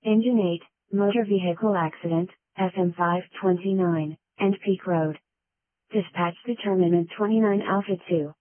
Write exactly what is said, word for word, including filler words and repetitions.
Engine eight, Motor Vehicle Accident, F M five twenty-nine, and Peak Road. Dispatch Determinant twenty-nine Alpha two.